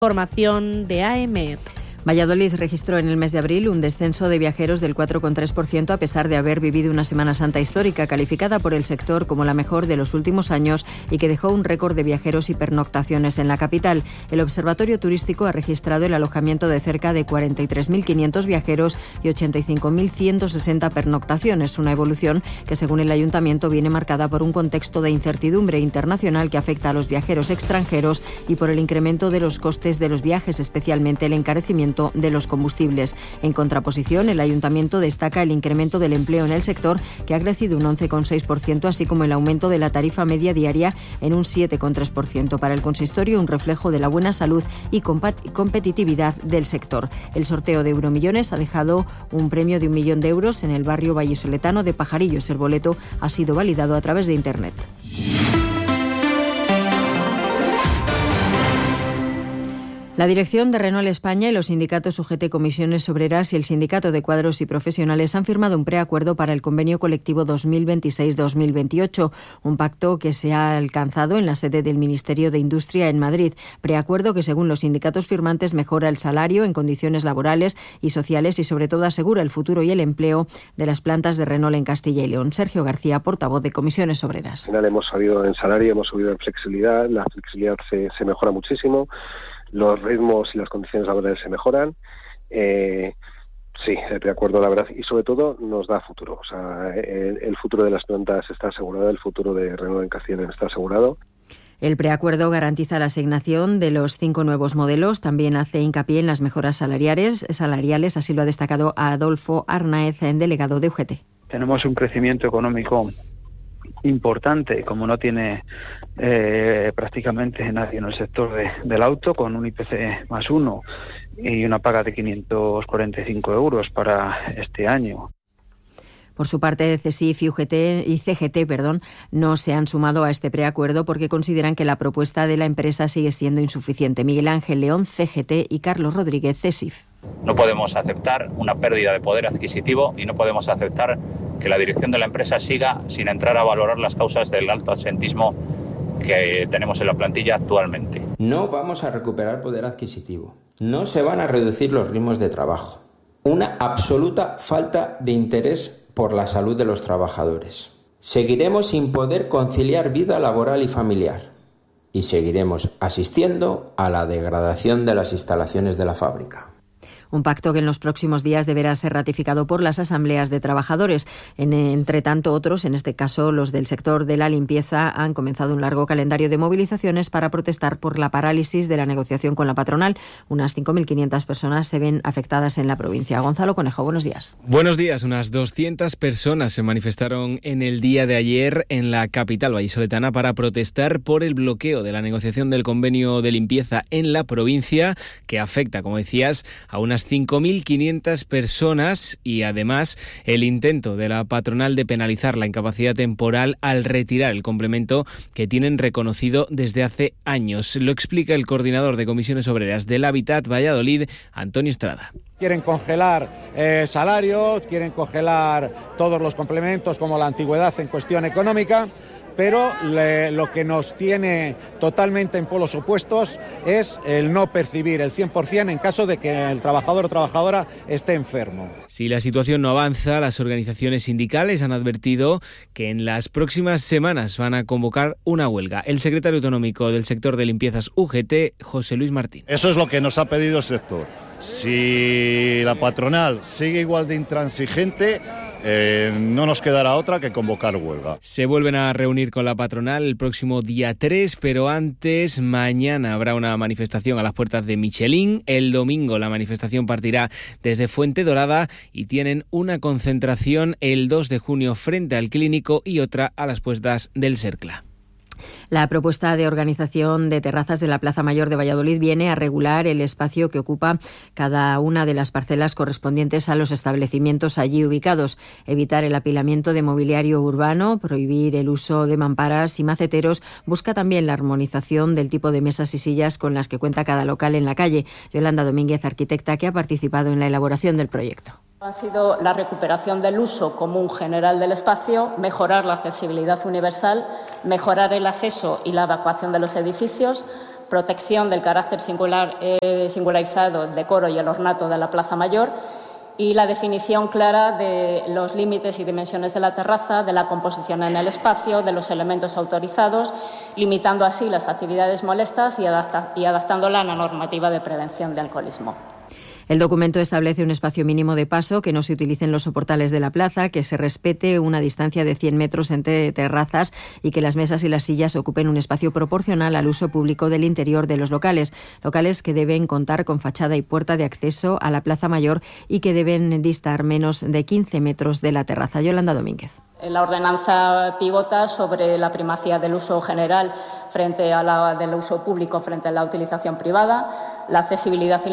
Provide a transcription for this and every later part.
Formación de AEMET. Valladolid registró en el mes de abril un descenso de viajeros del 4,3% a pesar de haber vivido una Semana Santa histórica, calificada por el sector como la mejor de los últimos años y que dejó un récord de viajeros y pernoctaciones en la capital. El Observatorio Turístico ha registrado el alojamiento de cerca de 43.500 viajeros y 85.160 pernoctaciones, una evolución que, según el Ayuntamiento, viene marcada por un contexto de incertidumbre internacional que afecta a los viajeros extranjeros y por el incremento de los costes de los viajes, especialmente el encarecimiento de los combustibles. En contraposición, el Ayuntamiento destaca el incremento del empleo en el sector, que ha crecido un 11,6%, así como el aumento de la tarifa media diaria en un 7,3%. Para el consistorio, un reflejo de la buena salud y competitividad del sector. El sorteo de Euromillones ha dejado un premio de 1 millón de euros en el barrio vallisoletano de Pajarillos. El boleto ha sido validado a través de Internet. La dirección de Renault España y los sindicatos UGT, Comisiones Obreras y el Sindicato de Cuadros y Profesionales han firmado un preacuerdo para el convenio colectivo 2026-2028, un pacto que se ha alcanzado en la sede del Ministerio de Industria en Madrid. Preacuerdo que, según los sindicatos firmantes, mejora el salario en condiciones laborales y sociales y, sobre todo, asegura el futuro y el empleo de las plantas de Renault en Castilla y León. Sergio García, portavoz de Comisiones Obreras. Al final hemos subido en salario, hemos subido en flexibilidad, la flexibilidad se mejora muchísimo. Los ritmos y las condiciones laborales se mejoran. Sí, de acuerdo, la verdad. Y sobre todo nos da futuro. O sea, el futuro de las plantas está asegurado, el futuro de Renault en Castilla y León está asegurado. El preacuerdo garantiza la asignación de los 5 nuevos modelos. También hace hincapié en las mejoras salariales, así lo ha destacado Adolfo Arnaez, delegado de UGT. Tenemos un crecimiento económico importante, como no tiene prácticamente nadie en el sector del auto, con un IPC más 1 y una paga de 545 euros para este año. Por su parte, CESIF y CGT no se han sumado a este preacuerdo porque consideran que la propuesta de la empresa sigue siendo insuficiente. Miguel Ángel León, CGT, y Carlos Rodríguez, CESIF. No podemos aceptar una pérdida de poder adquisitivo y no podemos aceptar que la dirección de la empresa siga sin entrar a valorar las causas del alto absentismo que tenemos en la plantilla actualmente. No vamos a recuperar poder adquisitivo. No se van a reducir los ritmos de trabajo. Una absoluta falta de interés por la salud de los trabajadores. Seguiremos sin poder conciliar vida laboral y familiar. Y seguiremos asistiendo a la degradación de las instalaciones de la fábrica. Un pacto que en los próximos días deberá ser ratificado por las asambleas de trabajadores. Entre tanto, otros, en este caso los del sector de la limpieza, han comenzado un largo calendario de movilizaciones para protestar por la parálisis de la negociación con la patronal. Unas 5.500 personas se ven afectadas en la provincia. Gonzalo Conejo, buenos días. Buenos días. Unas 200 personas se manifestaron en el día de ayer en la capital vallisoletana para protestar por el bloqueo de la negociación del convenio de limpieza en la provincia, que afecta, como decías, a unas 5.500 personas y además el intento de la patronal de penalizar la incapacidad temporal al retirar el complemento que tienen reconocido desde hace años. Lo explica el coordinador de Comisiones Obreras del Hábitat Valladolid, Antonio Estrada. Quieren congelar salarios, quieren congelar todos los complementos como la antigüedad en cuestión económica, pero lo que nos tiene totalmente en polos opuestos es el no percibir el 100% en caso de que el trabajador o trabajadora esté enfermo. Si la situación no avanza, las organizaciones sindicales han advertido que en las próximas semanas van a convocar una huelga. El secretario autonómico del sector de limpiezas UGT, José Luis Martín. Eso es lo que nos ha pedido el sector. Si la patronal sigue igual de intransigente, no nos quedará otra que convocar huelga. Se vuelven a reunir con la patronal el próximo día 3, pero antes, mañana habrá una manifestación a las puertas de Michelin. El domingo la manifestación partirá desde Fuente Dorada y tienen una concentración el 2 de junio frente al Clínico y otra a las puertas del Cercla. La propuesta de organización de terrazas de la Plaza Mayor de Valladolid viene a regular el espacio que ocupa cada una de las parcelas correspondientes a los establecimientos allí ubicados, evitar el apilamiento de mobiliario urbano, prohibir el uso de mamparas y maceteros. Busca también la armonización del tipo de mesas y sillas con las que cuenta cada local en la calle. Yolanda Domínguez, arquitecta, que ha participado en la elaboración del proyecto. Ha sido la recuperación del uso común general del espacio, mejorar la accesibilidad universal, mejorar el acceso y la evacuación de los edificios, protección del carácter singularizado, el decoro y el ornato de la Plaza Mayor, y la definición clara de los límites y dimensiones de la terraza, de la composición en el espacio, de los elementos autorizados, limitando así las actividades molestas y adaptándola a la normativa de prevención de alcoholismo. El documento establece un espacio mínimo de paso, que no se utilicen los soportales de la plaza, que se respete una distancia de 100 metros entre terrazas y que las mesas y las sillas ocupen un espacio proporcional al uso público del interior de los locales que deben contar con fachada y puerta de acceso a la Plaza Mayor y que deben distar menos de 15 metros de la terraza. Yolanda Domínguez. La ordenanza pivota sobre la primacía del uso general frente a la del uso público frente a la utilización privada, la accesibilidad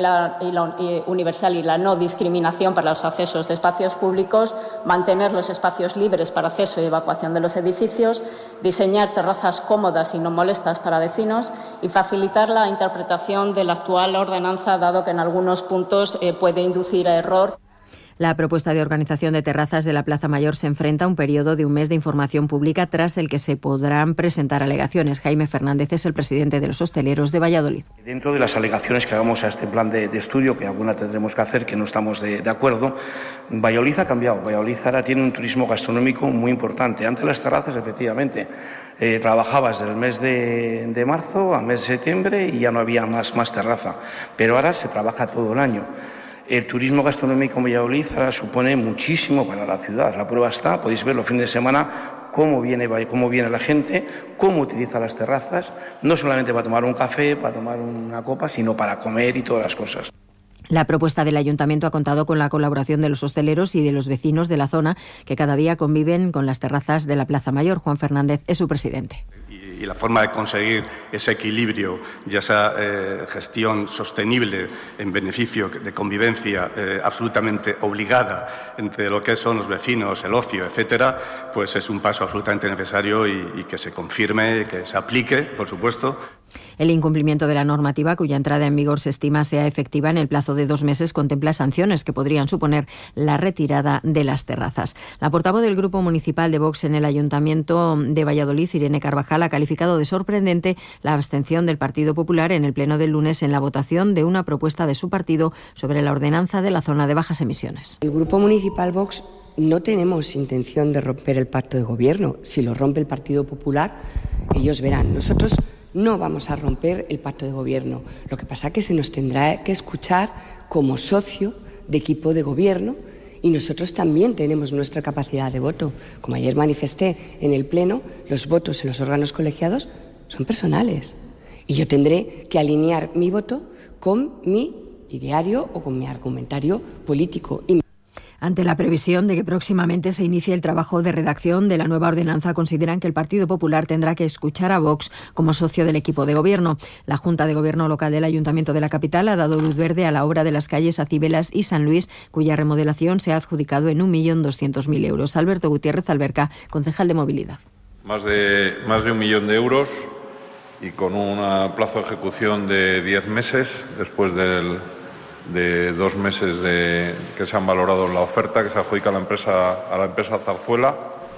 universal y la no discriminación para los accesos de espacios públicos, mantener los espacios libres para acceso y evacuación de los edificios, diseñar terrazas cómodas y no molestas para vecinos y facilitar la interpretación de la actual ordenanza, dado que en algunos puntos puede inducir a error. La propuesta de organización de terrazas de la Plaza Mayor se enfrenta a un periodo de un mes de información pública tras el que se podrán presentar alegaciones. Jaime Fernández es el presidente de los hosteleros de Valladolid. Dentro de las alegaciones que hagamos a este plan de estudio, que alguna tendremos que hacer, que no estamos de acuerdo, Valladolid ha cambiado. Valladolid ahora tiene un turismo gastronómico muy importante. Antes las terrazas, efectivamente, trabajabas del mes de marzo al mes de septiembre y ya no había más terraza. Pero ahora se trabaja todo el año. El turismo gastronómico en Valladolid ahora supone muchísimo para la ciudad. La prueba está, podéis ver los fines de semana cómo viene la gente, cómo utiliza las terrazas, no solamente para tomar un café, para tomar una copa, sino para comer y todas las cosas. La propuesta del Ayuntamiento ha contado con la colaboración de los hosteleros y de los vecinos de la zona que cada día conviven con las terrazas de la Plaza Mayor. Juan Fernández es su presidente. Y la forma de conseguir ese equilibrio y esa gestión sostenible en beneficio de convivencia absolutamente obligada entre lo que son los vecinos, el ocio, etcétera, pues es un paso absolutamente necesario y que se confirme, que se aplique, por supuesto. El incumplimiento de la normativa, cuya entrada en vigor se estima sea efectiva en el plazo de 2 meses, contempla sanciones que podrían suponer la retirada de las terrazas. La portavoz del Grupo Municipal de Vox en el Ayuntamiento de Valladolid, Irene Carvajal, ha calificado de sorprendente la abstención del Partido Popular en el pleno del lunes en la votación de una propuesta de su partido sobre la ordenanza de la zona de bajas emisiones. El Grupo Municipal Vox no tenemos intención de romper el pacto de gobierno. Si lo rompe el Partido Popular, ellos verán. Nosotros no vamos a romper el pacto de gobierno. Lo que pasa es que se nos tendrá que escuchar como socio de equipo de gobierno y nosotros también tenemos nuestra capacidad de voto. Como ayer manifesté en el Pleno, los votos en los órganos colegiados son personales y yo tendré que alinear mi voto con mi ideario o con mi argumentario político. Ante la previsión de que próximamente se inicie el trabajo de redacción de la nueva ordenanza, consideran que el Partido Popular tendrá que escuchar a Vox como socio del equipo de gobierno. La Junta de Gobierno local del Ayuntamiento de la capital ha dado luz verde a la obra de las calles Acibelas y San Luis, cuya remodelación se ha adjudicado en 1.200.000 euros. Alberto Gutiérrez Alberca, concejal de Movilidad. Más de 1 millón de euros y con un plazo de ejecución de 10 meses después de 2 meses que se han valorado la oferta que se adjudica a la empresa Zarzuela.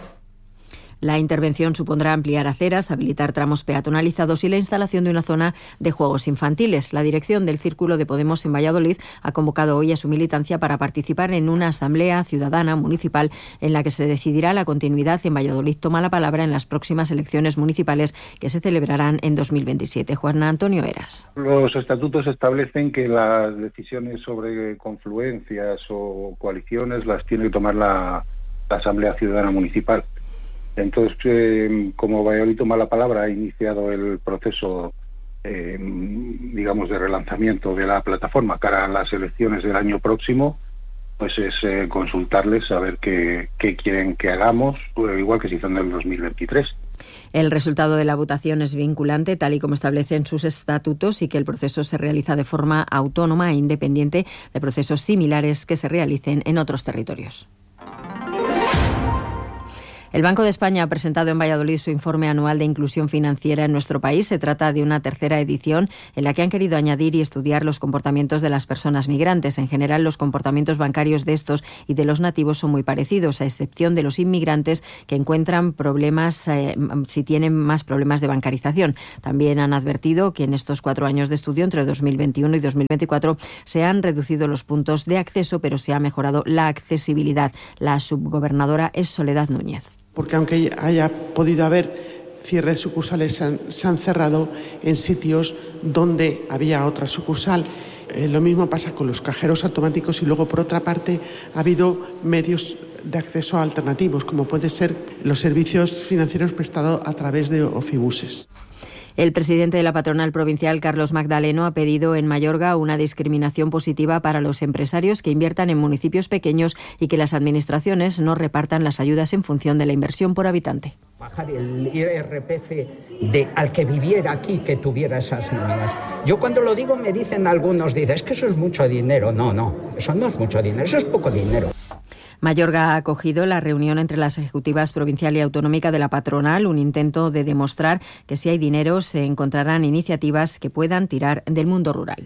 La intervención supondrá ampliar aceras, habilitar tramos peatonalizados y la instalación de una zona de juegos infantiles. La dirección del Círculo de Podemos en Valladolid ha convocado hoy a su militancia para participar en una asamblea ciudadana municipal en la que se decidirá la continuidad en Valladolid Toma la Palabra en las próximas elecciones municipales que se celebrarán en 2027. Juan Antonio Eras. Los estatutos establecen que las decisiones sobre confluencias o coaliciones las tiene que tomar la Asamblea Ciudadana Municipal. Entonces, como Valladolid Toma la Palabra ha iniciado el proceso, digamos, de relanzamiento de la plataforma cara a las elecciones del año próximo, pues es consultarles a ver qué quieren que hagamos, igual que se hizo en el 2023. El resultado de la votación es vinculante, tal y como establecen sus estatutos, y que el proceso se realiza de forma autónoma e independiente de procesos similares que se realicen en otros territorios. El Banco de España ha presentado en Valladolid su informe anual de inclusión financiera en nuestro país. Se trata de una tercera edición en la que han querido añadir y estudiar los comportamientos de las personas migrantes. En general, los comportamientos bancarios de estos y de los nativos son muy parecidos, a excepción de los inmigrantes, que encuentran problemas si tienen más problemas de bancarización. También han advertido que en estos 4 años de estudio, entre 2021 y 2024, se han reducido los puntos de acceso, pero se ha mejorado la accesibilidad. La subgobernadora es Soledad Núñez. Porque aunque haya podido haber cierre de sucursales, se han cerrado en sitios donde había otra sucursal. Lo mismo pasa con los cajeros automáticos y luego, por otra parte, ha habido medios de acceso alternativos, como puede ser los servicios financieros prestados a través de ofibuses. El presidente de la patronal provincial, Carlos Magdaleno, ha pedido en Mayorga una discriminación positiva para los empresarios que inviertan en municipios pequeños y que las administraciones no repartan las ayudas en función de la inversión por habitante. Bajar el IRPF al que viviera aquí, que tuviera esas nóminas. Yo cuando lo digo me dicen algunos, es que eso es mucho dinero. No, eso no es mucho dinero, eso es poco dinero. Mayorga ha acogido la reunión entre las ejecutivas provincial y autonómica de la patronal, un intento de demostrar que si hay dinero se encontrarán iniciativas que puedan tirar del mundo rural.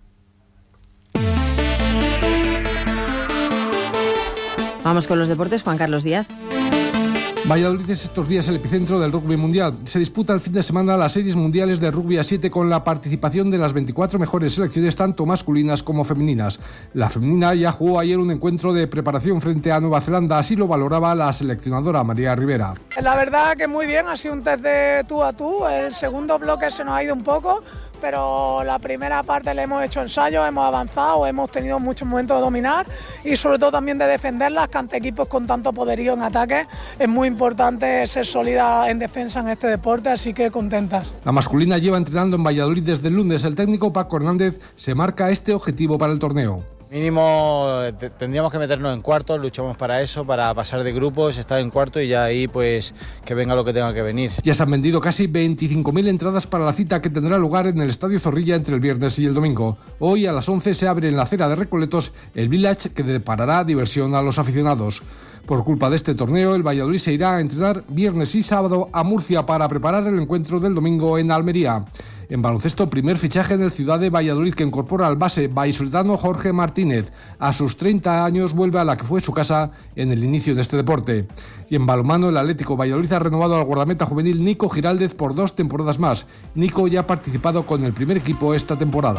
Vamos con los deportes, Juan Carlos Díaz. Valladolid es estos días el epicentro del rugby mundial. Se disputa el fin de semana las series mundiales de rugby a 7 con la participación de las 24 mejores selecciones, tanto masculinas como femeninas. La femenina ya jugó ayer un encuentro de preparación frente a Nueva Zelanda, así lo valoraba la seleccionadora María Rivera. La verdad que muy bien, ha sido un test de tú a tú. El segundo bloque se nos ha ido un poco, pero la primera parte le hemos hecho ensayos, hemos avanzado, hemos tenido muchos momentos de dominar y sobre todo también de defenderlas, que ante equipos con tanto poderío en ataque es muy importante ser sólida en defensa en este deporte, así que contentas. La masculina lleva entrenando en Valladolid desde el lunes. El técnico Paco Hernández se marca este objetivo para el torneo. Mínimo tendríamos que meternos en cuartos, luchamos para eso, para pasar de grupos, estar en cuarto y ya ahí pues que venga lo que tenga que venir. Ya se han vendido casi 25.000 entradas para la cita que tendrá lugar en el Estadio Zorrilla entre el viernes y el domingo. Hoy a las 11 se abre en la acera de Recoletos el Village, que deparará diversión a los aficionados. Por culpa de este torneo, el Valladolid se irá a entrenar viernes y sábado a Murcia para preparar el encuentro del domingo en Almería. En baloncesto, primer fichaje en el Ciudad de Valladolid que incorpora al base vallisoletano Jorge Martínez. A sus 30 años vuelve a la que fue su casa en el inicio de este deporte. Y en balonmano, el Atlético Valladolid ha renovado al guardameta juvenil Nico Giraldez por 2 temporadas más. Nico ya ha participado con el primer equipo esta temporada.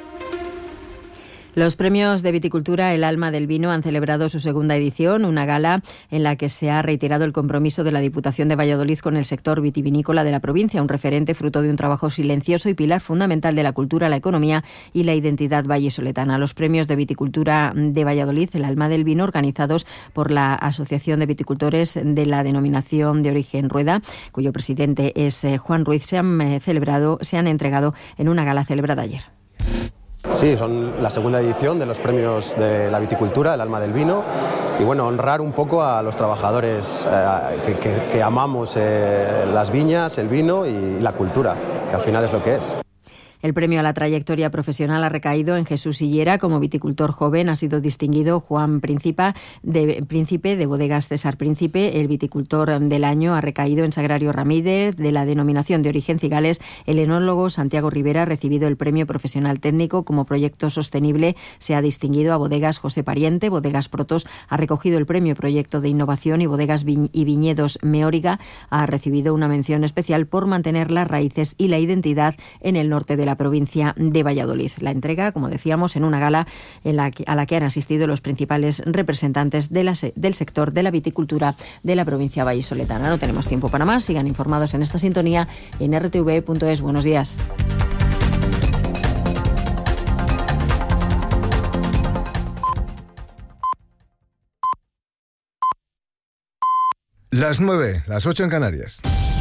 Los premios de viticultura El Alma del Vino han celebrado su segunda edición, una gala en la que se ha reiterado el compromiso de la Diputación de Valladolid con el sector vitivinícola de la provincia, un referente fruto de un trabajo silencioso y pilar fundamental de la cultura, la economía y la identidad vallisoletana. Los premios de viticultura de Valladolid El Alma del Vino, organizados por la Asociación de Viticultores de la Denominación de Origen Rueda, cuyo presidente es Juan Ruiz, se han entregado en una gala celebrada ayer. Sí, son la segunda edición de los premios de la viticultura, El Alma del Vino, y bueno, honrar un poco a los trabajadores que amamos las viñas, el vino y la cultura, que al final es lo que es. El premio a la trayectoria profesional ha recaído en Jesús Sillera. Como viticultor joven ha sido distinguido Juan Príncipe de Bodegas César Príncipe. El viticultor del año ha recaído en Sagrario Ramírez, de la Denominación de Origen Cigales. El enólogo Santiago Rivera ha recibido el premio profesional técnico. Como proyecto sostenible se ha distinguido a Bodegas José Pariente. Bodegas Protos ha recogido el premio Proyecto de Innovación y Bodegas y Viñedos Meóriga ha recibido una mención especial por mantener las raíces y la identidad en el norte de la provincia de Valladolid. La entrega, como decíamos, en una gala a la que han asistido los principales representantes del sector de la viticultura de la provincia vallisoletana. No tenemos tiempo para más. Sigan informados en esta sintonía en rtv.es. Buenos días. Las 9, las 8 en Canarias.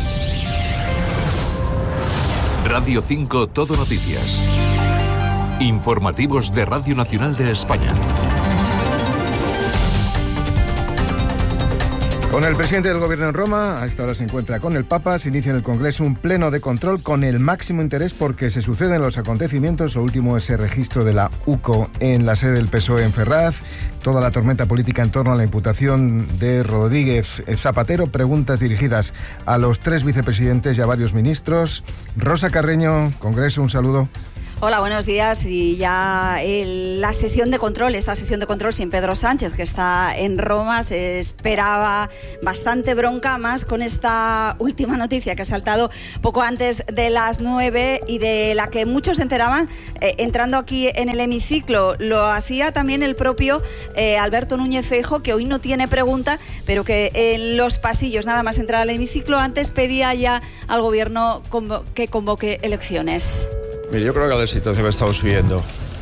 Radio 5 Todo Noticias. Informativos de Radio Nacional de España. Con el presidente del Gobierno en Roma, a esta hora se encuentra con el Papa, se inicia en el Congreso un pleno de control con el máximo interés porque se suceden los acontecimientos. Lo último es el registro de la UCO en la sede del PSOE en Ferraz, toda la tormenta política en torno a la imputación de Rodríguez Zapatero, preguntas dirigidas a los 3 vicepresidentes y a varios ministros. Rosa Carreño, Congreso, un saludo. Hola, buenos días. Y ya esta sesión de control sin Pedro Sánchez, que está en Roma, se esperaba bastante bronca, más con esta última noticia que ha saltado poco antes de las 9 y de la que muchos se enteraban entrando aquí en el hemiciclo. Lo hacía también el propio Alberto Núñez Feijóo, que hoy no tiene pregunta, pero que en los pasillos, nada más entrar al hemiciclo, antes pedía ya al Gobierno que convoque elecciones. Mire, yo creo que la situación que estamos viviendo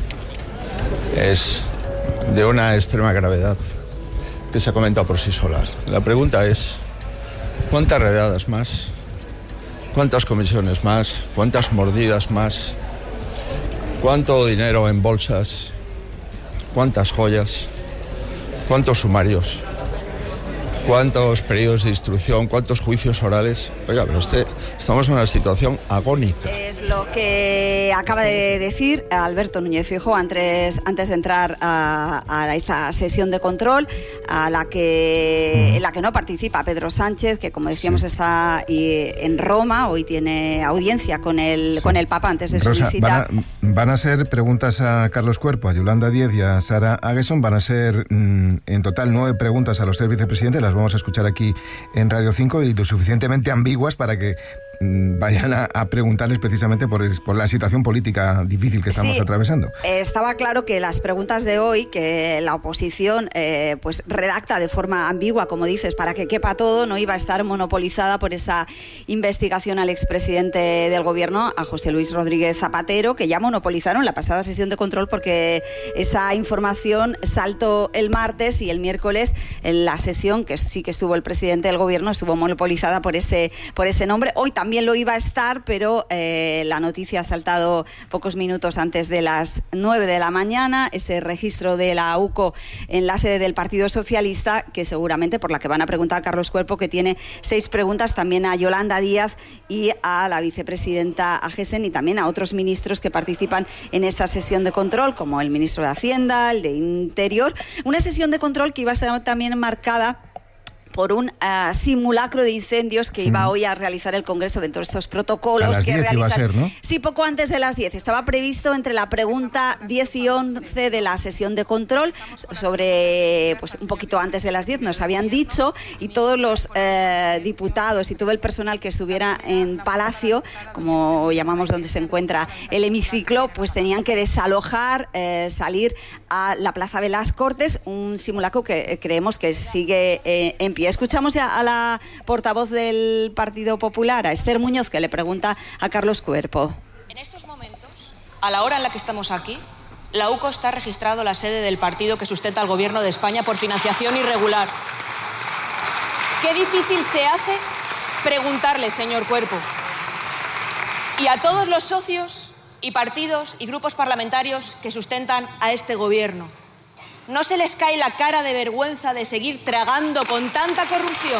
es de una extrema gravedad que se ha comentado por sí sola. La pregunta es, ¿cuántas redadas más? ¿Cuántas comisiones más? ¿Cuántas mordidas más? ¿Cuánto dinero en bolsas? ¿Cuántas joyas? ¿Cuántos sumarios? ¿Cuántos periodos de instrucción? ¿Cuántos juicios orales? Oiga, pero estamos en una situación agónica. Es lo que acaba de decir Alberto Núñez Feijóo antes de entrar a esta sesión de control, en la que no participa Pedro Sánchez, que como decíamos está en Roma. Hoy tiene audiencia con el Papa antes de su visita. Van a ser preguntas a Carlos Cuerpo, a Yolanda Díez y a Sara Aguesson. Van a ser en total 9 preguntas a los 3 vicepresidentes. Las vamos a escuchar aquí en Radio 5 y lo suficientemente ambiguas para que vayan a preguntarles precisamente por la situación política difícil que estamos atravesando. Estaba claro que las preguntas de hoy, que la oposición pues redacta de forma ambigua, como dices, para que quepa todo, no iba a estar monopolizada por esa investigación al expresidente del Gobierno, a José Luis Rodríguez Zapatero, que ya monopolizaron la pasada sesión de control porque esa información saltó el martes y el miércoles en la sesión, que sí que estuvo el presidente del Gobierno, estuvo monopolizada por ese nombre. Hoy también lo iba a estar, pero la noticia ha saltado pocos minutos antes de las 9 de la mañana, ese registro de la UCO en la sede del Partido Socialista, que seguramente por la que van a preguntar a Carlos Cuerpo, que tiene 6 preguntas, también a Yolanda Díaz y a la vicepresidenta Aguesson, y también a otros ministros que participan en esta sesión de control, como el ministro de Hacienda, el de Interior. Una sesión de control que iba a estar también marcada por un simulacro de incendios que iba hoy a realizar el Congreso dentro de estos protocolos. A las que 10 realizan. Iba a ser, ¿no? Sí, poco antes de las 10. Estaba previsto entre la pregunta 10 y 11 de la sesión de control, sobre pues un poquito antes de las 10 nos habían dicho, y todos los diputados y todo el personal que estuviera en Palacio, como llamamos donde se encuentra el hemiciclo, pues tenían que desalojar, salir a la Plaza de las Cortes, un simulacro que creemos que sigue en pie. Escuchamos ya a la portavoz del Partido Popular, a Esther Muñoz, que le pregunta a Carlos Cuerpo. En estos momentos, a la hora en la que estamos aquí, la UCO está registrado en la sede del partido que sustenta al Gobierno de España por financiación irregular. Qué difícil se hace preguntarle, señor Cuerpo, y a todos los socios y partidos y grupos parlamentarios que sustentan a este Gobierno. ¿No se les cae la cara de vergüenza de seguir tragando con tanta corrupción?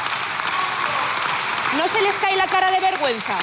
¿No se les cae la cara de vergüenza?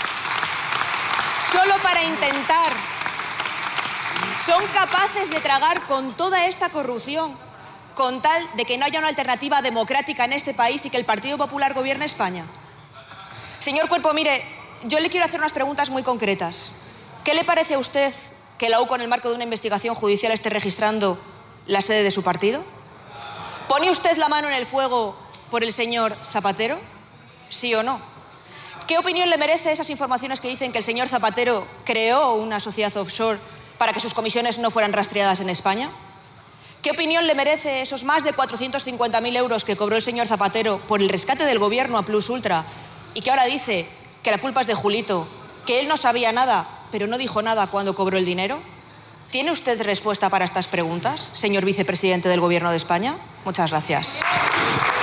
Solo para intentar. Son capaces de tragar con toda esta corrupción, con tal de que no haya una alternativa democrática en este país y que el Partido Popular gobierne España. Señor Cuerpo, mire, yo le quiero hacer unas preguntas muy concretas. ¿Qué le parece a usted que la UCO, en el marco de una investigación judicial, esté registrando la sede de su partido? ¿Pone usted la mano en el fuego por el señor Zapatero? ¿Sí o no? ¿Qué opinión le merece esas informaciones que dicen que el señor Zapatero creó una sociedad offshore para que sus comisiones no fueran rastreadas en España? ¿Qué opinión le merece esos más de 450.000 euros que cobró el señor Zapatero por el rescate del Gobierno a Plus Ultra y que ahora dice que la culpa es de Julito, que él no sabía nada, pero no dijo nada cuando cobró el dinero? ¿Tiene usted respuesta para estas preguntas, señor vicepresidente del Gobierno de España? Muchas gracias.